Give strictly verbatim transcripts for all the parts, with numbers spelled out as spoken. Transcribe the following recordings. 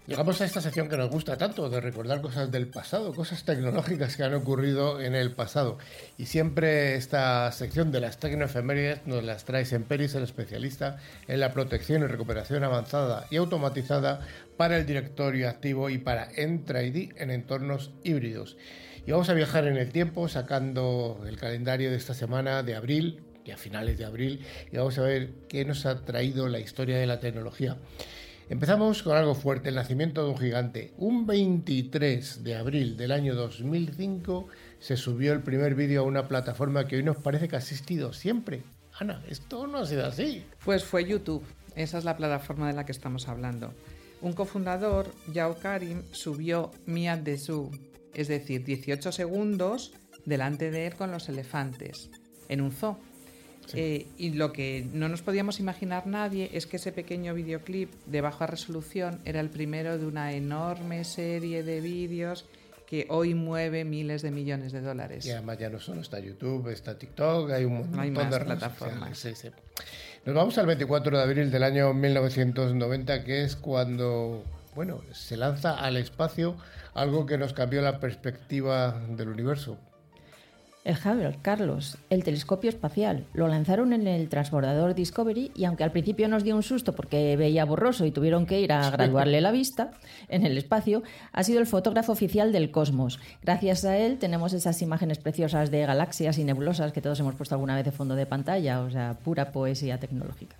Llegamos a esta sección que nos gusta tanto, de recordar cosas del pasado, cosas tecnológicas que han ocurrido en el pasado. Y siempre esta sección de las tecnoefemérides nos las trae Semperis, el especialista en la protección y recuperación avanzada y automatizada para el directorio activo y para Entra I D en entornos híbridos. Y vamos a viajar en el tiempo sacando el calendario de esta semana de abril, y a finales de abril, y vamos a ver qué nos ha traído la historia de la tecnología. Empezamos con algo fuerte, el nacimiento de un gigante. Un veintitrés de abril del año dos mil cinco se subió el primer vídeo a una plataforma que hoy nos parece que ha existido siempre. Ana, esto no ha sido así. Pues fue YouTube, esa es la plataforma de la que estamos hablando. Un cofundador, Yao Karim, subió Mia de Zoo, es decir, dieciocho segundos delante de él con los elefantes, en un zoo. Sí. Eh, y lo que no nos podíamos imaginar nadie es que ese pequeño videoclip de baja resolución era el primero de una enorme serie de vídeos que hoy mueve miles de millones de dólares. Y además ya no solo está YouTube, está TikTok, hay un montón hay más de plataformas. Sí, sí. Nos vamos al veinticuatro de abril del año mil novecientos noventa, que es cuando, bueno, se lanza al espacio algo que nos cambió la perspectiva del universo. El Hubble, Carlos, el telescopio espacial. Lo lanzaron en el transbordador Discovery y aunque al principio nos dio un susto porque veía borroso y tuvieron que ir a graduarle la vista en el espacio, ha sido el fotógrafo oficial del cosmos. Gracias a él tenemos esas imágenes preciosas de galaxias y nebulosas que todos hemos puesto alguna vez de fondo de pantalla, o sea, pura poesía tecnológica.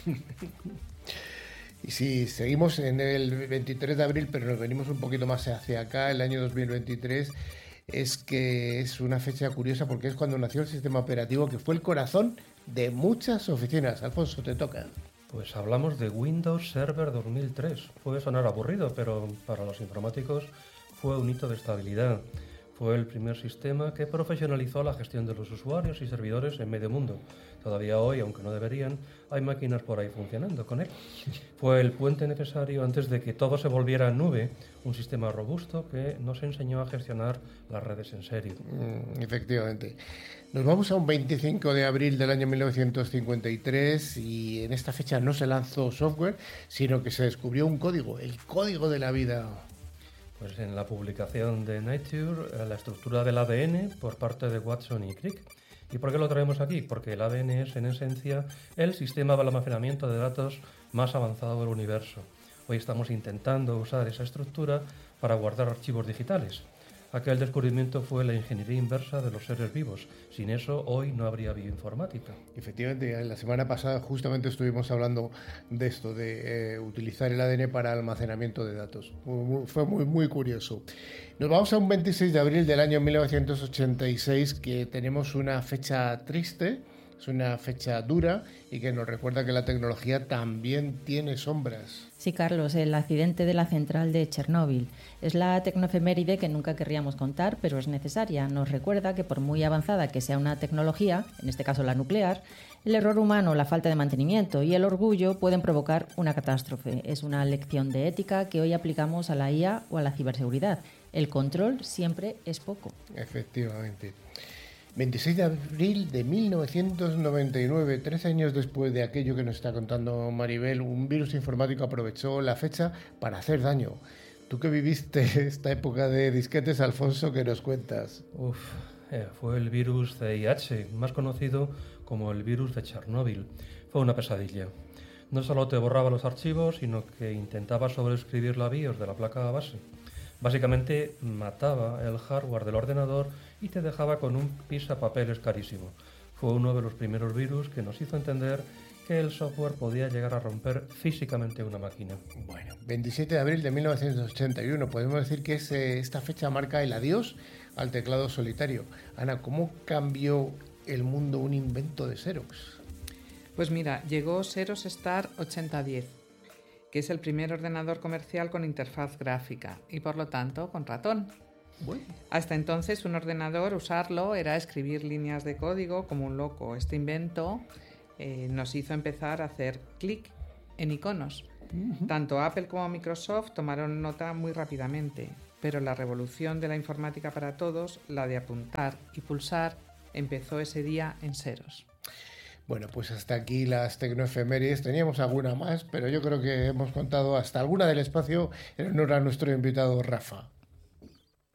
Y si seguimos en el veintitrés de abril, pero nos venimos un poquito más hacia acá, el año dos mil veintitrés... es que es una fecha curiosa porque es cuando nació el sistema operativo que fue el corazón de muchas oficinas. Alfonso, te toca. Pues hablamos de Windows Server dos mil tres. Puede sonar aburrido, pero para los informáticos fue un hito de estabilidad. Fue el primer sistema que profesionalizó la gestión de los usuarios y servidores en medio mundo. Todavía hoy, aunque no deberían, hay máquinas por ahí funcionando con él. Fue el puente necesario antes de que todo se volviera nube, un sistema robusto que nos enseñó a gestionar las redes en serio. Mm, efectivamente. Nos vamos a un veinticinco de abril del año mil novecientos cincuenta y tres y en esta fecha no se lanzó software, sino que se descubrió un código, el código de la vida. Pues en la publicación de Nature, la estructura del A D N por parte de Watson y Crick. ¿Y por qué lo traemos aquí? Porque el A D N es, en esencia, el sistema de almacenamiento de datos más avanzado del universo. Hoy estamos intentando usar esa estructura para guardar archivos digitales. Aquel descubrimiento fue la ingeniería inversa de los seres vivos. Sin eso, hoy no habría bioinformática. Efectivamente, la semana pasada justamente estuvimos hablando de esto, de eh, utilizar el A D N para almacenamiento de datos. Muy, muy, fue muy, muy curioso. Nos vamos a un veintiséis de abril del año mil novecientos ochenta y seis, que tenemos una fecha triste, es una fecha dura y que nos recuerda que la tecnología también tiene sombras. Sí, Carlos, el accidente de la central de Chernóbil. Es la tecnoefeméride que nunca querríamos contar, pero es necesaria. Nos recuerda que por muy avanzada que sea una tecnología, en este caso la nuclear, el error humano, la falta de mantenimiento y el orgullo pueden provocar una catástrofe. Es una lección de ética que hoy aplicamos a la I A o a la ciberseguridad. El control siempre es poco. Efectivamente. veintiséis de abril de mil novecientos noventa y nueve, trece años después de aquello que nos está contando Maribel, un virus informático aprovechó la fecha para hacer daño. Tú que viviste esta época de disquetes, Alfonso, ¿qué nos cuentas? Uf, eh, fue el virus C I H, más conocido como el virus de Chernóbil. Fue una pesadilla. No solo te borraba los archivos, sino que intentaba sobreescribir la BIOS de la placa base. Básicamente mataba el hardware del ordenador y te dejaba con un pisapapeles carísimo. Fue uno de los primeros virus que nos hizo entender que el software podía llegar a romper físicamente una máquina. Bueno, veintisiete de abril de mil novecientos ochenta y uno, podemos decir que es, eh, esta fecha marca el adiós al teclado solitario. Ana, ¿cómo cambió el mundo un invento de Xerox? Pues mira, llegó Xerox Star ochenta diez, que es el primer ordenador comercial con interfaz gráfica y por lo tanto con ratón. Bueno. Hasta entonces un ordenador, usarlo era escribir líneas de código como un loco. Este invento eh, nos hizo empezar a hacer clic en iconos. Uh-huh. Tanto Apple como Microsoft tomaron nota muy rápidamente, pero la revolución de la informática para todos, la de apuntar y pulsar, empezó ese día en Xerox. Bueno, pues hasta aquí las tecnoefemérides. Teníamos alguna más, pero yo creo que hemos contado hasta alguna del espacio en honor a nuestro invitado Rafa.